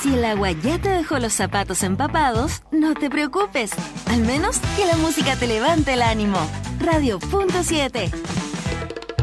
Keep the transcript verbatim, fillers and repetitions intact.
Si el agua ya te dejó los zapatos empapados, no te preocupes. Al menos que la música te levante el ánimo. Radio Punto siete.